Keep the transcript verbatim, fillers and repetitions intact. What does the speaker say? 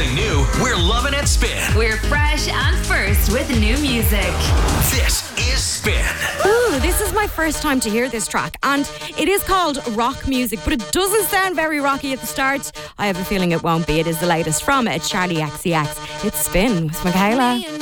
something new, we're loving it Spin. We're fresh and first with new music. This is Spin. Ooh, this is my first time to hear this track, and it is called rock music, but it doesn't sound very rocky at the start. I have a feeling it won't be. It is the latest from it, Charlie X C X. It's Spin with Michaela.